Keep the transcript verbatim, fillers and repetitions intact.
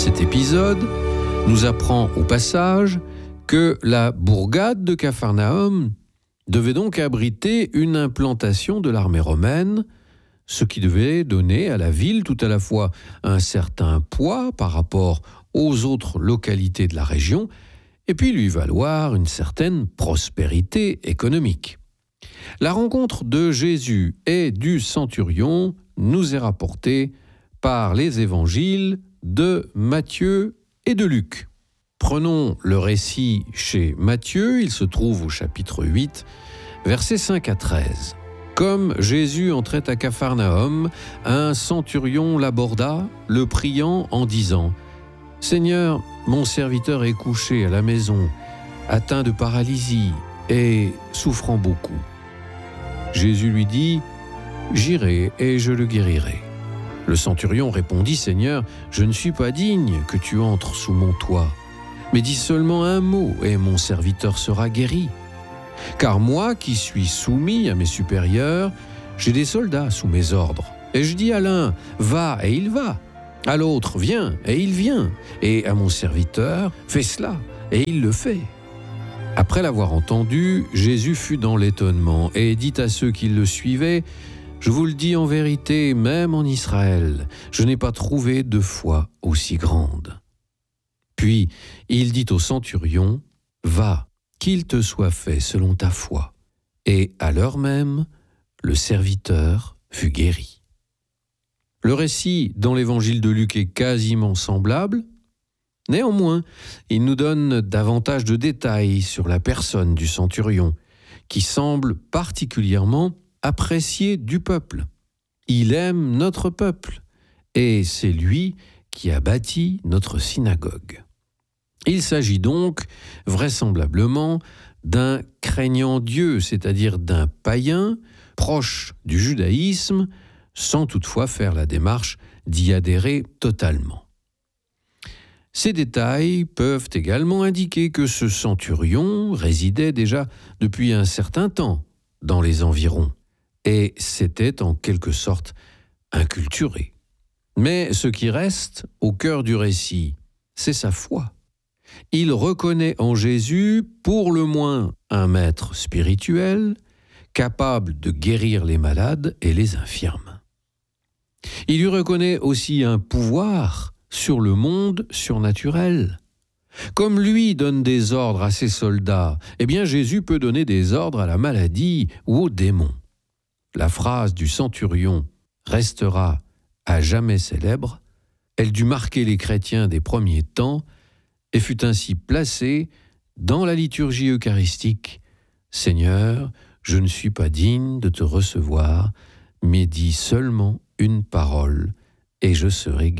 Cet épisode nous apprend au passage que la bourgade de Capharnaüm devait donc abriter une implantation de l'armée romaine, ce qui devait donner à la ville tout à la fois un certain poids par rapport aux autres localités de la région, et puis lui valoir une certaine prospérité économique. La rencontre de Jésus et du centurion nous est rapportée par les évangiles de Matthieu et de Luc. Prenons le récit chez Matthieu, il se trouve au chapitre huit, versets cinq à treize. Comme Jésus entrait à Capharnaüm, un centurion l'aborda, le priant en disant « Seigneur, mon serviteur est couché à la maison, atteint de paralysie et souffrant beaucoup. » Jésus lui dit « J'irai et je le guérirai. » Le centurion répondit « Seigneur, je ne suis pas digne que tu entres sous mon toit, mais dis seulement un mot et mon serviteur sera guéri. Car moi qui suis soumis à mes supérieurs, j'ai des soldats sous mes ordres. Et je dis à l'un « Va » et il va, à l'autre « Viens » et il vient, et à mon serviteur « Fais cela » et il le fait. Après l'avoir entendu, Jésus fut dans l'étonnement et dit à ceux qui le suivaient « Je vous le dis en vérité, même en Israël, je n'ai pas trouvé de foi aussi grande. » Puis il dit au centurion « Va, qu'il te soit fait selon ta foi. » Et à l'heure même, le serviteur fut guéri. Le récit dans l'évangile de Luc est quasiment semblable. Néanmoins, il nous donne davantage de détails sur la personne du centurion, qui semble particulièrement apprécié du peuple. Il aime notre peuple, et c'est lui qui a bâti notre synagogue. Il s'agit donc vraisemblablement d'un craignant Dieu, c'est-à-dire d'un païen proche du judaïsme, sans toutefois faire la démarche d'y adhérer totalement. Ces détails peuvent également indiquer que ce centurion résidait déjà depuis un certain temps dans les environs et s'était en quelque sorte inculturé. Mais ce qui reste au cœur du récit, c'est sa foi. Il reconnaît en Jésus pour le moins un maître spirituel, capable de guérir les malades et les infirmes. Il lui reconnaît aussi un pouvoir sur le monde surnaturel. Comme lui donne des ordres à ses soldats, eh bien Jésus peut donner des ordres à la maladie ou aux démons. La phrase du centurion restera à jamais célèbre. Elle dut marquer les chrétiens des premiers temps et fut ainsi placée dans la liturgie eucharistique. « Seigneur, je ne suis pas digne de te recevoir, mais dis seulement une parole et je serai guéri. »